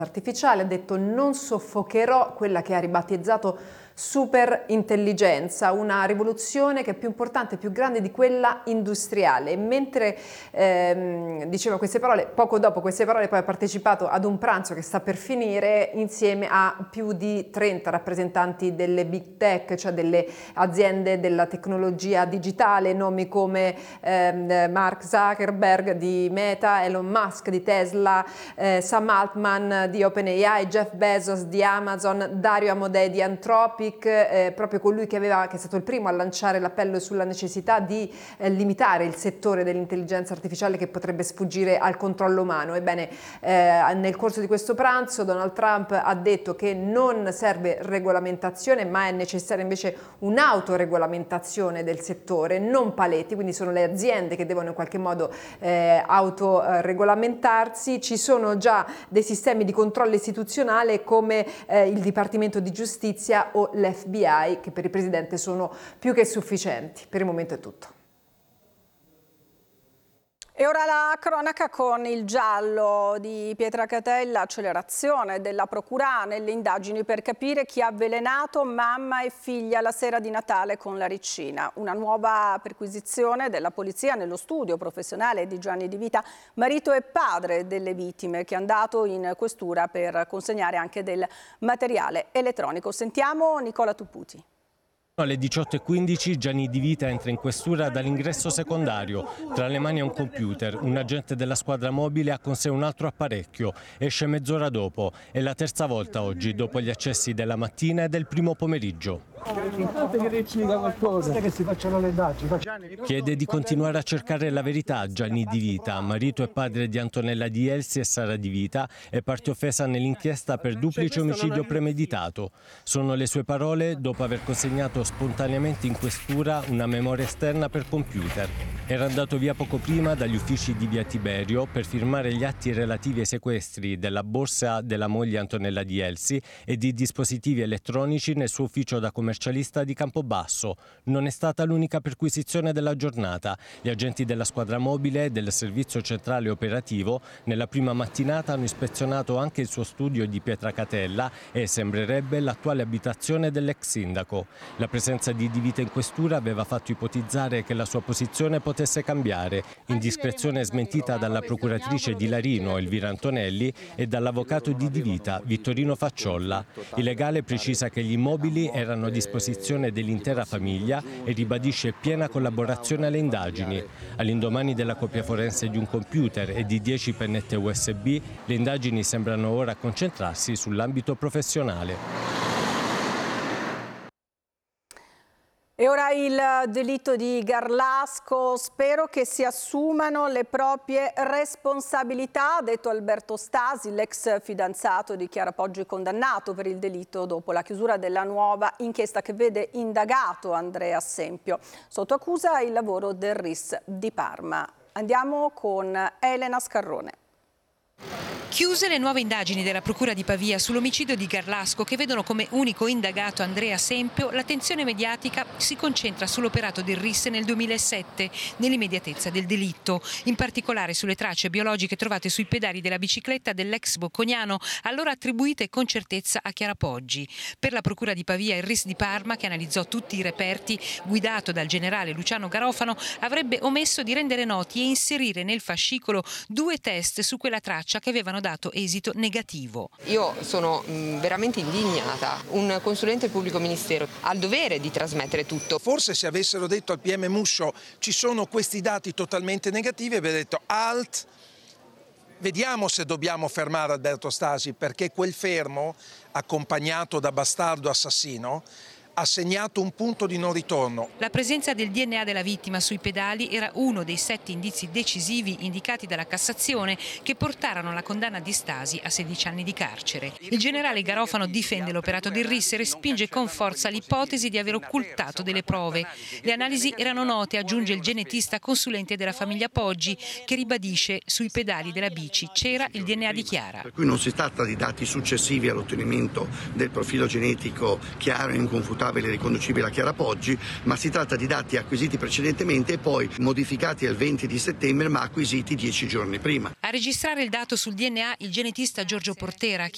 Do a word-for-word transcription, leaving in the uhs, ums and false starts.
artificiale, ha detto: non soffocherò quella che ha ribattezzato super intelligenza, una rivoluzione che è più importante e più grande di quella industriale. E mentre ehm, diceva queste parole, poco dopo queste parole poi ha partecipato ad un pranzo che sta per finire insieme a più di trenta rappresentanti delle big tech, cioè delle aziende della tecnologia digitale, nomi come ehm, Mark Zuckerberg di Meta, Elon Musk di Tesla, eh, Sam Altman di OpenAI, Jeff Bezos di Amazon, Dario Amodei di Anthropic, eh, proprio colui che, aveva, che è stato il primo a lanciare l'appello sulla necessità di eh, limitare il settore dell'intelligenza artificiale che potrebbe sfuggire al controllo umano. Ebbene, eh, nel corso di questo pranzo Donald Trump ha detto che non serve regolamentazione, ma è necessaria invece un'autoregolamentazione del settore, non paletti, quindi sono le aziende che devono in qualche modo eh, autoregolamentarsi. Ci sono già dei sistemi di controllo istituzionale come eh, il Dipartimento di Giustizia o l'F B I, che per il Presidente sono più che sufficienti. Per il momento è tutto. E ora la cronaca con il giallo di Pietracatella, accelerazione della procura nelle indagini per capire chi ha avvelenato mamma e figlia la sera di Natale con la riccina. Una nuova perquisizione della polizia nello studio professionale di Gianni Di Vita, marito e padre delle vittime, che è andato in questura per consegnare anche del materiale elettronico. Sentiamo Nicola Tupputi. Alle diciotto e quindici Gianni Di Vita entra in questura dall'ingresso secondario. Tra le mani ha un computer. Un agente della squadra mobile ha con sé un altro apparecchio. Esce mezz'ora dopo. È la terza volta oggi, dopo gli accessi della mattina e del primo pomeriggio. Chiede di continuare a cercare la verità Gianni Di Vita, marito e padre di Antonella Di Elsi e Sara Di Vita, è parte offesa nell'inchiesta per duplice omicidio premeditato. Sono le sue parole dopo aver consegnato spontaneamente in questura una memoria esterna per computer. Era andato via poco prima dagli uffici di via Tiberio per firmare gli atti relativi ai sequestri della borsa della moglie Antonella Di Elsi e di dispositivi elettronici nel suo ufficio da commercialista di Campobasso. Non è stata l'unica perquisizione della giornata. Gli agenti della squadra mobile e del servizio centrale operativo nella prima mattinata hanno ispezionato anche il suo studio di Pietracatella e, sembrerebbe, l'attuale abitazione dell'ex sindaco. La presenza di Di Vita in questura aveva fatto ipotizzare che la sua posizione potesse cambiare, indiscrezione smentita dalla procuratrice di Larino, Elvira Antonelli, e dall'avvocato di Di Vita, Vittorino Facciolla. Il legale precisa che gli immobili erano a disposizione dell'intera famiglia e ribadisce piena collaborazione alle indagini. All'indomani della copia forense di un computer e di dieci pennette U S B, le indagini sembrano ora concentrarsi sull'ambito professionale. E ora il delitto di Garlasco, spero che si assumano le proprie responsabilità, ha detto Alberto Stasi, l'ex fidanzato di Chiara Poggi condannato per il delitto dopo la chiusura della nuova inchiesta che vede indagato Andrea Sempio. Sotto accusa il lavoro del R I S di Parma. Andiamo con Elena Scarrone. Chiuse le nuove indagini della Procura di Pavia sull'omicidio di Garlasco, che vedono come unico indagato Andrea Sempio, l'attenzione mediatica si concentra sull'operato del R I S nel duemilasette, nell'immediatezza del delitto, in particolare sulle tracce biologiche trovate sui pedali della bicicletta dell'ex bocconiano, allora attribuite con certezza a Chiara Poggi. Per la Procura di Pavia il R I S di Parma, che analizzò tutti i reperti, guidato dal generale Luciano Garofano, avrebbe omesso di rendere noti e inserire nel fascicolo due test su quella traccia che avevano dato esito negativo. Io sono mh, veramente indignata. Un consulente del pubblico ministero ha il dovere di trasmettere tutto. Forse se avessero detto al P M Muscio ci sono questi dati totalmente negativi, avrebbe detto alt, vediamo se dobbiamo fermare Alberto Stasi, perché quel fermo, accompagnato da bastardo assassino, ha segnato un punto di non ritorno. La presenza del D N A della vittima sui pedali era uno dei sette indizi decisivi indicati dalla Cassazione che portarono alla condanna di Stasi a sedici anni di carcere. Il generale Garofano difende l'operato del R I S e respinge con forza l'ipotesi di aver occultato delle prove. Le analisi erano note, aggiunge il genetista consulente della famiglia Poggi, che ribadisce sui pedali della bici c'era il D N A di Chiara. Per cui non si tratta di dati successivi all'ottenimento del profilo genetico chiaro e inconfutabile riconducibile a Chiara Poggi, ma si tratta di dati acquisiti precedentemente e poi modificati il venti di settembre, ma acquisiti dieci giorni prima. A registrare il dato sul D N A il genetista Giorgio Portera,